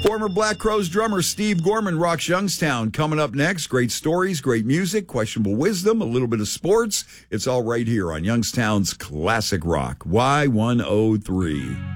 Former Black Crowes drummer Steve Gorman rocks Youngstown. Coming up next, great stories, great music, questionable wisdom, a little bit of sports. It's all right here on Youngstown's Classic Rock, Y103.